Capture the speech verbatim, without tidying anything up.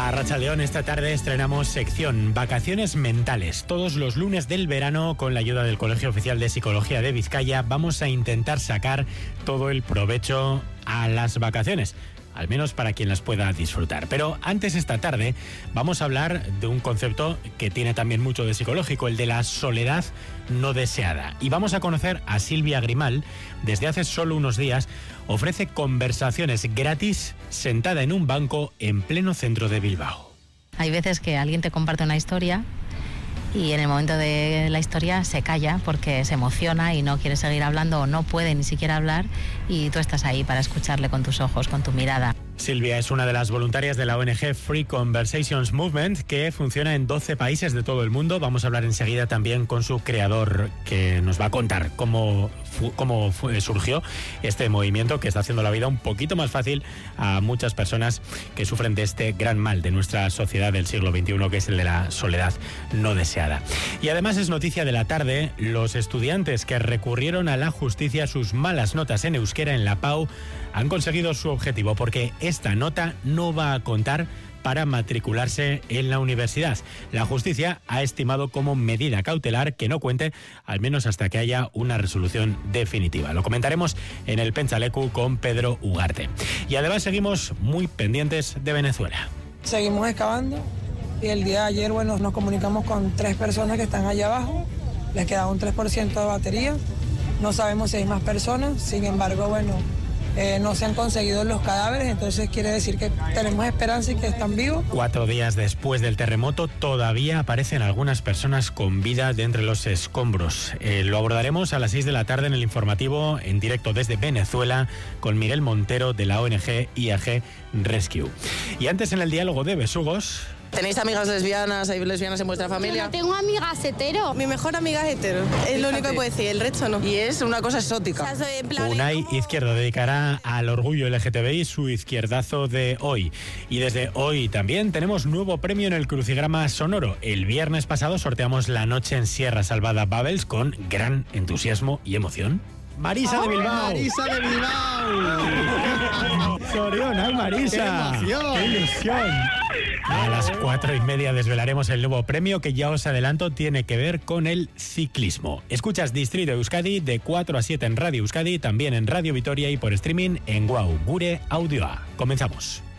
Arratsaldeón, esta tarde estrenamos sección Vacaciones Mentales. Todos los lunes del verano, con la ayuda del Colegio Oficial de Psicología de Vizcaya, vamos a intentar sacar todo el provecho a las vacaciones, al menos para quien las pueda disfrutar. Pero antes, esta tarde vamos a hablar de un concepto que tiene también mucho de psicológico, el de la soledad no deseada. Y vamos a conocer a Silvia Grimal. Desde hace solo unos días ofrece conversaciones gratis sentada en un banco en pleno centro de Bilbao. Hay veces que alguien te comparte una historia y en el momento de la historia se calla porque se emociona y no quiere seguir hablando o no puede ni siquiera hablar, y tú estás ahí para escucharle con tus ojos, con tu mirada. Silvia es una de las voluntarias de la O N G Free Conversations Movement, que funciona en doce países de todo el mundo. Vamos a hablar enseguida también con su creador, que nos va a contar cómo, cómo fue, surgió este movimiento que está haciendo la vida un poquito más fácil a muchas personas que sufren de este gran mal de nuestra sociedad del siglo veintiuno, que es el de la soledad no deseada. Y además es noticia de la tarde: los estudiantes que recurrieron a la justicia sus malas notas en euskera en la P A U han conseguido su objetivo, porque esta nota no va a contar para matricularse en la universidad. La justicia ha estimado como medida cautelar que no cuente, al menos hasta que haya una resolución definitiva. Lo comentaremos en el Pentsaleku con Pedro Ugarte. Y además seguimos muy pendientes de Venezuela. Seguimos excavando y el día de ayer, bueno, nos comunicamos con tres personas que están allá abajo. Les queda un tres por ciento de batería. No sabemos si hay más personas, sin embargo, bueno, Eh, no se han conseguido los cadáveres, entonces quiere decir que tenemos esperanza y que están vivos. Cuatro días después del terremoto, todavía aparecen algunas personas con vida de entre los escombros. Eh, lo abordaremos a las seis de la tarde en el informativo, en directo desde Venezuela, con Miguel Montero de la O N G I A G Rescue. Y antes, en el diálogo de Besugos... ¿Tenéis amigas lesbianas? ¿Hay lesbianas en vuestra familia? Yo no tengo amigas hetero. Mi mejor amiga es hetero. Es lo único que puedo decir, el resto no. Y es una cosa exótica. O sea, soy en plan, Unai ¿cómo? Izquierdo dedicará al orgullo L G T B I su izquierdazo de hoy. Y desde hoy también tenemos nuevo premio en el Crucigrama Sonoro. El viernes pasado sorteamos la noche en Sierra Salvada Babels con gran entusiasmo y emoción. Marisa de Bilbao. Marisa de Bilbao. Soriona, Marisa. ¡Qué emoción! ¡Qué ilusión! A las cuatro y media desvelaremos el nuevo premio, que ya os adelanto tiene que ver con el ciclismo. Escuchas Distrito Euskadi de cuatro a siete en Radio Euskadi, también en Radio Vitoria y por streaming en Guau Gure Audioa. Comenzamos.